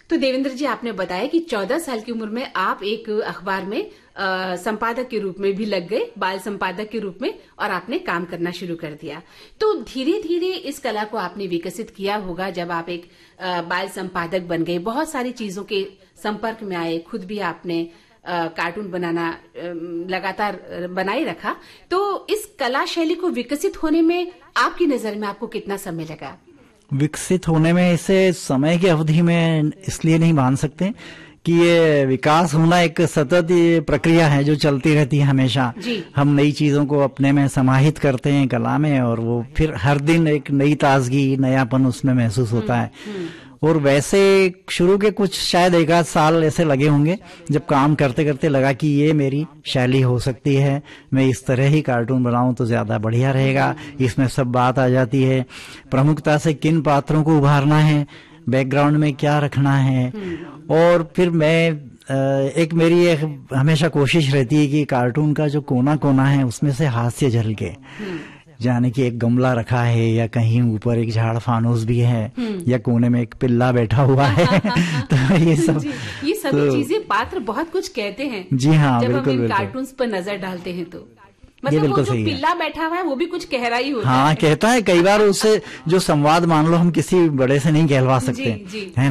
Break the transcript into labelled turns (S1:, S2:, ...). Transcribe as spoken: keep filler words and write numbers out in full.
S1: तो देवेंद्र जी, आपने बताया कि चौदह साल की उम्र में आप एक अखबार में आ, संपादक के रूप में भी लग गए, बाल संपादक के रूप में, और आपने काम करना शुरू कर दिया। तो धीरे धीरे इस कला को आपने विकसित किया होगा। जब आप एक आ, बाल संपादक बन गए, बहुत सारी चीजों के संपर्क में आए, खुद भी आपने आ, कार्टून बनाना लगातार बनाए रखा। तो इस कला शैली को विकसित होने में आपकी नजर में आपको कितना समय लगा?
S2: विकसित होने में इसे समय की अवधि में इसलिए नहीं मान सकते कि ये विकास होना एक सतत प्रक्रिया है जो चलती रहती है हमेशा। हम नई चीजों को अपने में समाहित करते हैं कला में, और वो फिर हर दिन एक नई ताजगी, नयापन उसमें महसूस होता है। और वैसे शुरू के कुछ शायद एक आध साल ऐसे लगे होंगे जब काम करते करते लगा कि ये मेरी शैली हो सकती है, मैं इस तरह ही कार्टून बनाऊं तो ज्यादा बढ़िया रहेगा। इसमें सब बात आ जाती है, प्रमुखता से किन पात्रों को उभारना है, बैकग्राउंड में क्या रखना है। और फिर मैं एक मेरी एक हमेशा कोशिश रहती है कि कार्टून का जो कोना कोना है उसमें से हास्य झलके, जाने कि एक गमला रखा है या कहीं ऊपर एक झाड़ फानूस भी है या कोने में एक पिल्ला बैठा हुआ है। तो ये सब
S1: ये सभी तो, चीजें पात्र बहुत कुछ कहते हैं।
S2: जी हाँ,
S1: जब
S2: बिल्कुल,
S1: हम इन
S2: बिल्कुल।
S1: कार्टून्स पर नजर डालते हैं तो मतलब वो जो पिल्ला बैठा हुआ है वो भी कुछ कह रहा ही होता
S2: हाँ,
S1: है।
S2: कहता है कई बार। उससे जो संवाद मान लो हम किसी बड़े से नहीं कहलवा सकते,
S1: जी, जी।
S2: है